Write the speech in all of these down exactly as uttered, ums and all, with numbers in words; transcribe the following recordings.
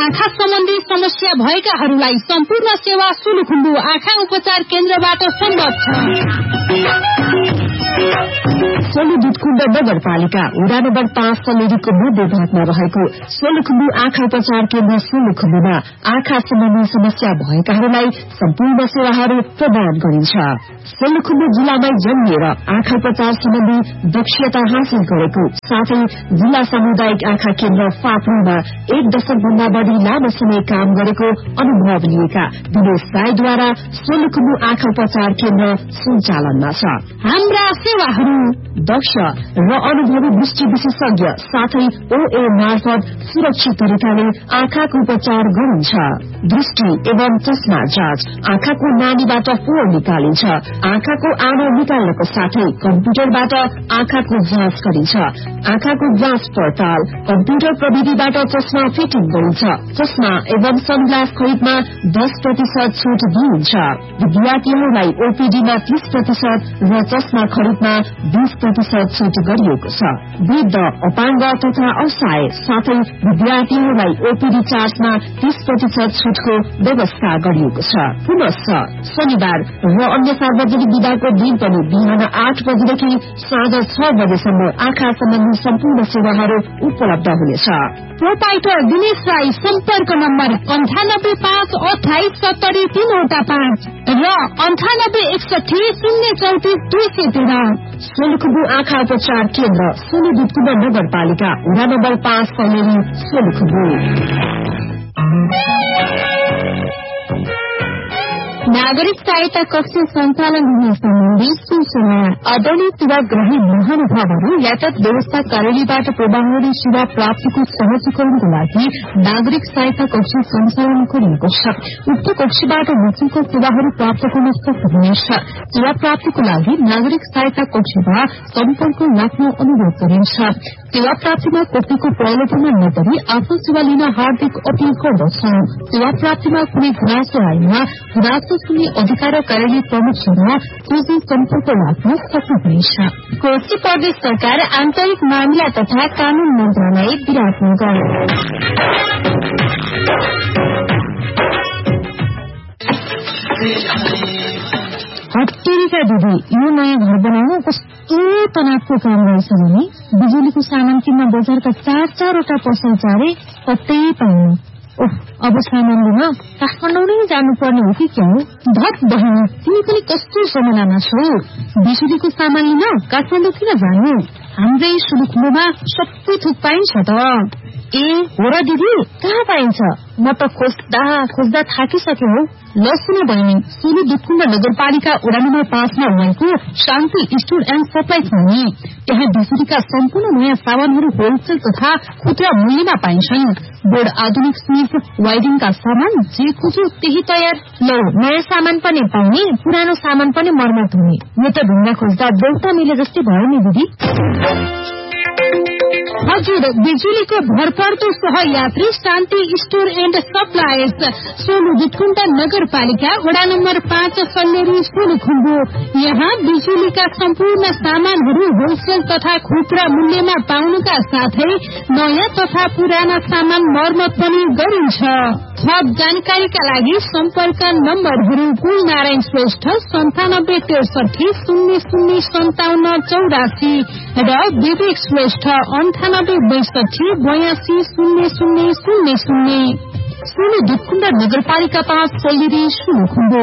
आँखा सम्बन्धी समस्या भएकाहरूलाई सम्पूर्ण सेवा सोलुखुम्बु आँखा उपचार केन्द्रबाट सम्भव छ। सोलुदुधकुण्ड नगरपालिका वडा नम्बर पाँच सलेरीको मध्य भागमा रहेको सोलुखुम्बु आँखा उपचार केन्द्र सोलुखुम्बुमा आँखा सम्बन्धी समस्या भएकाहरूलाई सम्पूर्ण सेवाहरू प्रदान गरिन्छ। सोलुखुम्बु जिल्लामै जन्मिएर आँखा उपचार सम्बन्धी दक्षता हासिल गरेको साथै जिल्ला सामुदायिक आँखा केन्द्र फाप्रोमा एक दशक भन्दा बढ़ी लामो समय काम गरेको अनुभव लिएका दिनेश राईद्वारा सोलुखुम्बु आँखा उपचार केन्द्र सञ्चालनमा छ। हाम्रा सेवाहरू दक्ष र अनुभवी दृष्टि विशेषज्ञ साथै ओए मार्फत सुरक्षित तरिकाले आँखाको उपचार गरिन्छ। दृष्टि एवं चस्मा जाँच, आँखाको नानीबाट फोहोर निकालिन्छ, आँखाको आनो निकाल्नको साथै कम्प्युटरबाट आँखाको जाँच गरिन्छ। आँखाको जाँच पडताल, कम्प्युटर प्रविधिबाट चस्मा फिटिङ गरिन्छ। चस्मा एवं सनग्लास खरिदमा दस प्रतिशत छूट दिइन्छ। विद्यार्थीहरूलाई ओपीडीमा तीस प्रतिशत र चस्मा खरिदमा बीस प्रतिशत छूट गरिएको छ। वृद्ध, अपाङ्ग तथा असहाय साथै विद्यार्थीहरूलाई ओपीडी चार्जमा तीस प्रतिशत छूटको व्यवस्था गरिएको छ। पुनश्च शनिबार र अन्य सार्वजनिक विधाको दिन पनि बिहान आठ बजेदेखि साँझ छ बजेसम्म आँखा सम्बन्धी सम्पूर्ण सेवाहरू उपलब्ध हुनेछ। प्रोपाइटर दिनेश राई सम्पर्क नम्बर अन्ठानब्बे पाँच अठाइस सत्तरी तीनवटा पाँच र अन्ठानब्बे एकसठी शून्य चौतिस दुई सय तेह्र। सोलुखुम्बु आँखा उपचार केन्द्र सोलुदुधकुण्ड नगरपालिका वडा नम्बर पाँच सलेरी सोलुखुम्बु। नागरिक सहायता कक्ष सञ्चालन हुने सम्बन्धी सूचना। आदरणीय सेवाग्राही महानुभावहरू यातायात व्यवस्था कार्यालयबाट प्रभावकारी सेवा प्राप्तिको सहजीकरणको लागि नागरिक सहायता कक्ष सञ्चालन गरिएको छ। उक्त कक्षबाट निशुल्क सेवाहरू प्राप्त गर्न सक्नुहुनेछ। सेवा प्राप्तिको लागि नागरिक सहायता कक्षमा सम्पर्क राख्न अनुरोध गरिन्छ। सेवा प्राप्तिमा कोटीको प्रलोभनमा नपरी आफ्नो सेवा लिन हार्दिक अपील गर्दछौ। सेवा प्राप्तिमा कुनै गुनासो आएमा गुनासो सुन्ने अधिकार कार्यालय प्रमुखसँग सोझै सम्पर्क राख्न सक्नुहुनेछ। कोशी प्रदेश सरकार आन्तरिक मामिला तथा कानून मन्त्रालय विराटनगर। हट्टेरीका दिदी, यो नयाँ घर बनाउनु कस्तो तनावको काम रहेछ भने बिजुलीको सामान किन्न बजारका चार चारवटा पसल चारे कतै पाउनु। ओह, अब सामान लिन काठमाडौँ नै जानुपर्ने हो कि क्या हो? धत बहिनी, तिमी पनि कस्तो समयमा छौ? बिजुलीको सामान लिन काठमाडौँ किन जानु? हाम्रै सोलुखुम्बुमा सबै थोक पाइन्छ त। ए हो र दिदी, कहाँ पाइन्छ? म त खोज्दा खोज्दा थाकिसके हो। ल सुन बहिनी, सोलुदुधकुण्ड नगरपालिका वडा नम्बर पाँचमा रहेको शान्ति स्टोर एण्ड सप्लाई छ नि। त्यहाँ बिजुलीका सम्पूर्ण नयाँ सामानहरू होलसेल तथा खुद्रा मूल्यमा पाइन्छन्। बोर्ड, आधुनिक स्विच, वायरिङका सामान जे खोज्यो त्यही तयार। ल, नयाँ सामान पनि पाउने, पुरानो सामान पनि मर्मत हुने। यो त ढुङ्गा खोज्दा देउता मिले जस्तै भयो नि दिदी। हजुर, बिजुलीको भरपर्दो सहयात्री शान्ति स्टोर एण्ड सप्लायर्स सोलुदुधकुण्ड नगरपालिका वडा नम्बर पाँच सल्लेरी सोलुखुम्बु। यहाँ बिजुलीका सम्पूर्ण सामानहरू होलसेल तथा खुद्रा मूल्यमा पाउनुका साथै नयाँ तथा पुराना सामान मर्मत पनि गरिन्छ। थप जानकारीका लागि सम्पर्क नम्बरहरू कुलनारायण श्रेष्ठ सन्तानब्बे त्रिसठी शून्य शून्य सन्ताउन्न चौरासी र विवेक श्रेष्ठ अन्ठानब्बे बैसठी बयासी शून्य शून्य शून्य शून्य। सोलुदुधकुण्ड नगरपालिका पाँच सल्लेरी सोलुखुम्बु।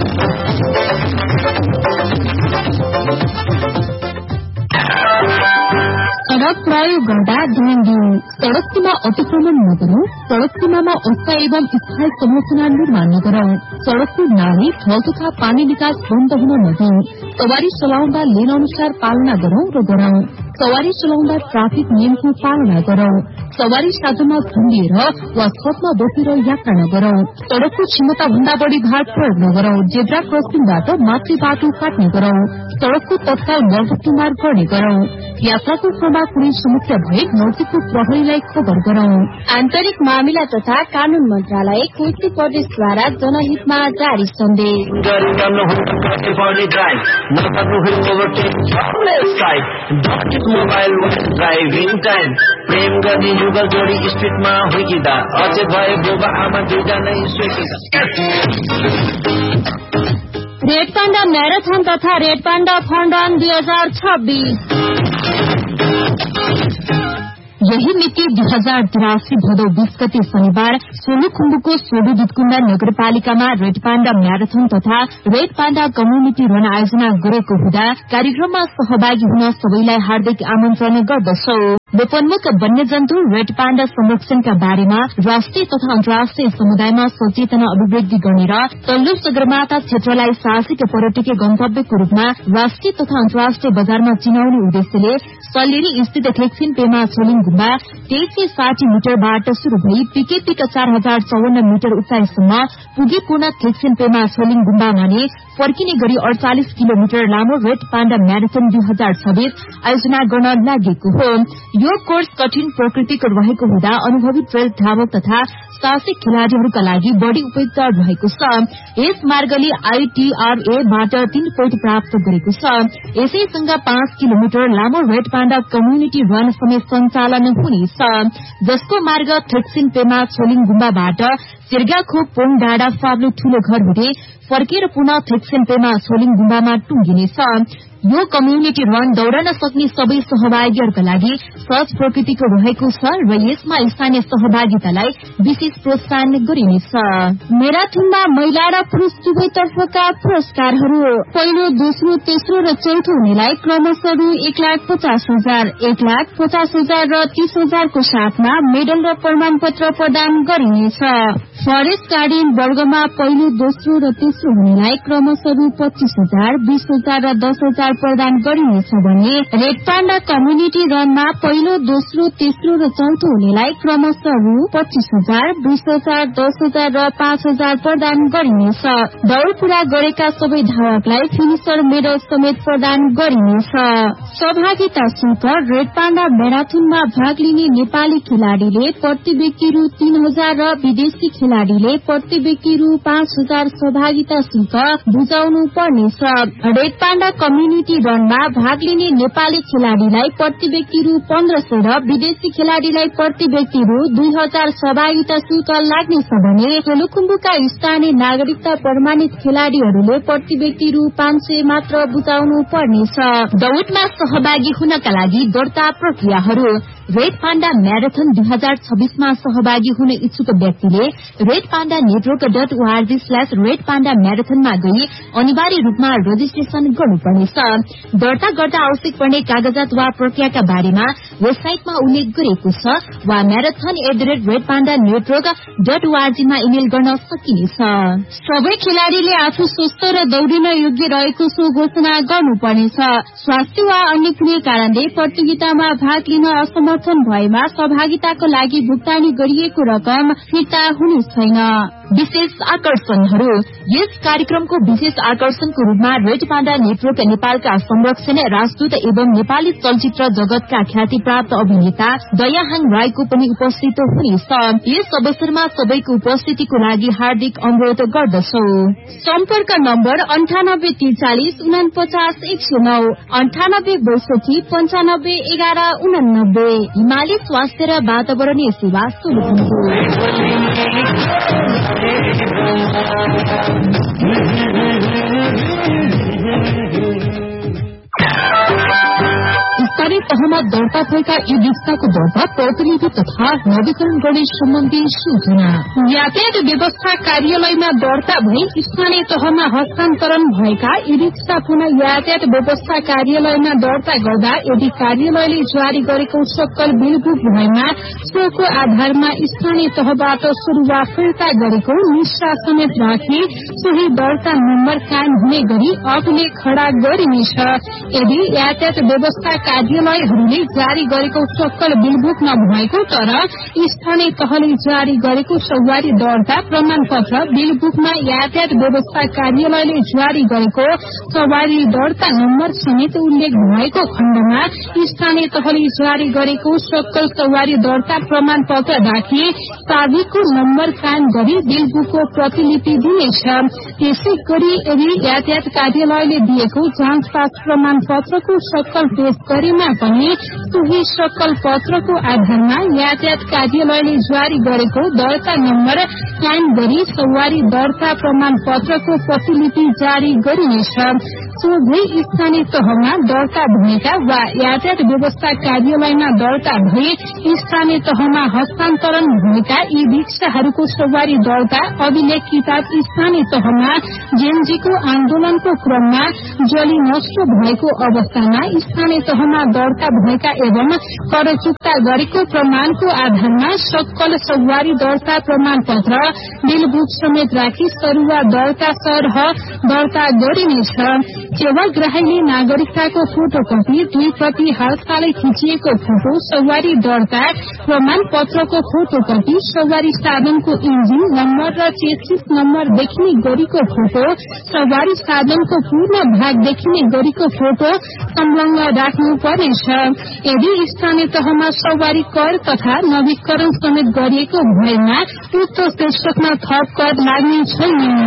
सड़क प्रयोग गर्दा ध्यान दिनु। सड़क सीमा अतिक्रमण नगरौं। सड़क सीमामा अवस्था एवं स्थायी संरचना निर्माण नगरौं। सड़कको नाली, ढल तथा पानी निकास बन्द हुन नदिऊ। सवारी चलाउँदा लेन अनुसार पालना गरौं र गराउँ। सवारी चलाउँदा ट्राफिक नियमको पालना गरौं। सवारी साधनमा झुन्डिएर वा छतमा बोकेर यात्रा नगरौं। सड़कको क्षमता भन्दा बढ़ी भार प्रयोग नगरौं। जेब्रा क्रसिङबाट मातृ बाटो काट्ने गरौं। सड़कको तत्काल मर्मत गर्ने गरौं। यात्राको क्रममा कुनै समस्या भए नजिकको प्रहरीलाई खबर गरौं। आन्तरिक मामिला तथा कानून मन्त्रालय कोशी प्रदेशद्वारा जनहितमा जारी सन्देश। नगर्नु है overtake left side डक्टिक mobile driving time प्रेम गर्ने युगल जोडी स्ट्रिटमा हुर्किँदा अझै भए बुबा आमा दुईटा नै स्वेकिँदा रेड पाण्डा म्याराथन तथा रेड पाण्डा फन्डन दुई हजार छब्बीस यही मिति दुई हजार तिरासी भदौ बीस गते शनिबार सोलुखुम्बुको सोडु दुधकुण्डा नगरपालिकामा रेड पाण्डा म्याराथन तथा रेड पाण्डा कम्युनिटी रन आयोजना गरेको हुँदा कार्यक्रममा सहभागी हुन सबैलाई हार्दिक आमन्त्रण गर्दछौ। लोपोन्मुख वन्यजन्तु रेड पाण्डा संरक्षणका बारेमा राष्ट्रिय तथा अन्तर्राष्ट्रिय समुदायमा सचेतना अभिवृद्धि गर्ने र तल्लो सगरमाथा क्षेत्रलाई साहसिक पर्यटकीय गन्तव्यको रूपमा राष्ट्रिय तथा अन्तर्राष्ट्रिय बजारमा चिनाउने उद्देश्यले सल्लेरी स्थित थेक्सिन पेमा छोलिङ गुम्बा तेइस सय साठी मिटरबाट शुरू भई पिकेपिक चार हजार चौवन्न मिटर उचाइसम्म पुगी पूर्ण थेक्सिन पेमा छोलिङ गुम्बा भने फर्किने गरी अडचालिस किलोमिटर लामो रेड पाण्डा म्याराथन दुई हजार छब्बीस आयोजना गर्न लागेको हो। यो कोर्स कठिन प्रकृतिको रहेको हुँदा अनुभवी ट्रेल धावक तथा साहसिक खेलाड़ीहरूका लागि बढ़ी उपयुक्त रहेको छ। यस मार्गले आईटीआरएबाट तीन पोइन्ट प्राप्त गरेको छ। यसैसँग पाँच किलोमिटर लामो रेड पाण्डा कम्युनिटी रन समेत सञ्चालन हुनेछ, जसको मार्ग थेक्सिन पेमा छोलिङ गुम्बाबाट सिर्गाखोप पोङ डाँडा फाब्लु ठूलो घर हुँदै फर्केर पुनः थेक्सिन पेमा छोलिङ गुम्बामा टुंगिनेछ। यो कम्युनिटी रन दौड़न सक्ने सबै सहभागीहरूका लागि सहज प्रकृतिको रहेको छ र यसमा स्थानीय सहभागितालाई विशेष प्रोत्साहन गरिनेछ। म्याराथनमा महिला र पुरूष दुवैतर्फका पुरस्कारहरू पहिलो, दोस्रो, तेस्रो र चौथो हुनेलाई क्रमशः रु एक लाख पचास हजार, एक लाख पचास हजार र तीस हजारको साथमा मेडल र प्रमाण पत्र प्रदान गरिनेछ। फरेस्ट गार्डन वर्गमा पहिलो, दोस्रो र तेस्रो हुनेलाई क्रमशः रु पच्चीस हजार, बीस हजार र दस हजार प्रदान गरिनेछ भने रेड पाण्डा कम्युनिटी रनमा पहिलो, दोस्रो, तेस्रो र चौथो हुनेलाई क्रमशः रु पच्चीस हजार, बीस हजार, दस हजार र पाँच हजार प्रदान गरिनेछ। दौड़ पूरा गरेका सबै धावकलाई फिनिशर मेडल समेत प्रदान गरिनेछ। सहभागिता शुल्क रेड पाण्डा म्याराथनमा भाग लिने नेपाली खेलाड़ीले प्रति व्यक्ति रु तीन हजार र विदेशी खेलाड़ीले प्रति व्यक्ति रु पाँच हजार सहभागिता शुल्क बुझाउनु पर्नेछ। रेड पाण्डा कम्युनिटी रनमा भाग लिने नेपाली खेलाड़ीलाई प्रति व्यक्ति रु पन्ध्र सय र विदेशी खेलाड़ीलाई प्रति व्यक्ति रु दुई हजार सहभागिता शुल्क लाग्नेछ भने सोलुखुम्बुका स्थानीय नागरिकता प्रमाणित खेलाड़ीहरूले प्रति व्यक्ति रु पाँच सय मात्र बुझाउनु पर्नेछ। दौड़मा सहभागी हुनका लागि दर्ता प्रक्रियाहरू रेड पाण्डा म्याराथन दुई हजार छब्बीसमा सहभागी हुन इच्छुक व्यक्तिले red panda network dot ORG slash red panda म्याराथनमा गई अनिवार्य रूपमा रजिस्ट्रेशन गर्नुपर्नेछ। दर्ता गर्दा आवश्यक पर्ने कागजात वा प्रक्रियाका बारेमा वेबसाइटमा उल्लेख गरिएको छ वा marathon at the rate red panda network dot ओआरजीमा email गर्न सकिनेछ। सबै खेलाड़ीले आफू स्वस्थ र दौडिन योग्य रहेको सो घोषणा गर्नुपर्नेछ। स्वास्थ्य वा अन्य कुनै कारणले प्रतियोगितामा भाग लिन असमर्थन भएमा सहभागिताको लागि भुक्तानी गरिएको रकम फिर्ता हुने छैन। विशेष आकर्षणहरू यस कार्यक्रमको विशेष आकर्षणको रूपमा रेड पाण्डा नेटवर्क नेपालका संरक्षण राजदूत एवं नेपाली चलचित्र जगतका ख्याति प्राप्त अभिनेता दयाहाङ राईको पनि उपस्थित हुनेछ। यस अवसरमा सबैको उपस्थितिको लागि हार्दिक अनुरोध गर्दछौ। सम्पर्क नम्बर अन्ठानब्बे त्रिचालिस उनापचास एक सय नौ, अन्ठानब्बे बैसठी पञ्चानब्बे एघार उनानब्बे। हिमाली स्वास्थ्य र वातावरणीय सेवा सोलुखुम्बु। स्तरीय तहमा दर्ता भएका ई रिक्साको दर्ता प्रतिलिपि तथा नवीकरण गर्ने सम्बन्धी सूचना यातायात व्यवस्था कार्यालयमा दर्ता भई स्थानीय तहमा हस्तान्तरण भएका ई रिक्सा पुनः यातायात व्यवस्था कार्यालयमा दर्ता गर्दा यदि कार्यालयले जारी गरेको सक्कल बिलबुक भएमा सोको आधारमा स्थानीय तहबाट सुरुवा फिर्ता गरेको निष्ठा समेत राखी सोही दर्ता नम्बर कायम हुने गरी अभिलेख खड़ा गरिनेछ। यदि यातायात व्यवस्था कार्यालयहरूले जारी जारी गरेको सक्कल बिलबुक नभएको तर स्थानीय तहले जारी गरेको सवारी दर्ता प्रमाण पत्र बिलबुकमा यातायात व्यवस्था कार्यालयले जारी गरेको सवारी दर्ता नम्बर समेत उल्लेख भएको खण्डमा स्थानीय तहले जारी गरेको सक्कल सवारी दर्ता प्रमाण पत्र राखी ताबिकको नम्बर कायम गरी बिलबुकको प्रतिलिपि दिनेछ। त्यसै गरी यदि यातायात कार्यालयले दिएको जाँच पास प्रमाण पत्रको सक्कल पेश गरेमा पनि सोही सक्कल पत्रको आधारमा यातायात कार्यालयले जारी गरेको दर्ता नम्बर कायम गरी सवारी दर्ता प्रमाण पत्रको प्रतिलिपि जारी गरिनेछ। सोझै स्थानीय तहमा दर्ता भएका वा यातायात व्यवस्था कार्यालयमा दर्ता भए स्थानीय तहमा हस्तान्तरण भएका यी रिक्साहरूको सवारी दर्ता अभिलेख किताब स्थानीय तहमा जेएनजीको आन्दोलनको क्रममा जली नष्ट भएको अवस्थामा स्थानीय तहमा दर्ता भएका एवं कर चुक्ता गरेको प्रमाणको आधारमा सक्कल सवारी दर्ता प्रमाण पत्र बिलबुक समेत राखी सरुवा दर्ता सरह दर्ता गरिनेछ। सेवाग्राहीले नागरिकताको फोटोकपी दुई प्रति हालसालै खिचिएको फोटो सवारी दर्ता प्रमाण पत्रको फोटोकपी सवारी साधनको इन्जिन नम्बर र चेसिस नम्बर देखिने गरीको फोटो सवारी साधनको पूर्ण भाग देखिने गरीको फोटो संलग्न राख्नुपर्नेछ। यदि स्थानीय तहमा सवारी कर तथा नवीकरण समेत गरिएको भएमा उक्त शीर्षकमा थप कर लाग्ने छैन।